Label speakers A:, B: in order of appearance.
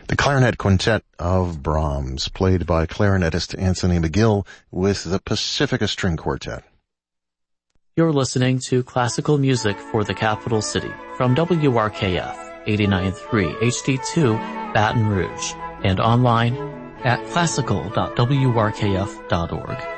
A: The Clarinet Quintet of Brahms, played by clarinetist Anthony McGill with the Pacifica String Quartet.
B: You're listening to Classical Music for the Capital City from WRKF 89.3 HD2 Baton Rouge and online at classical.wrkf.org.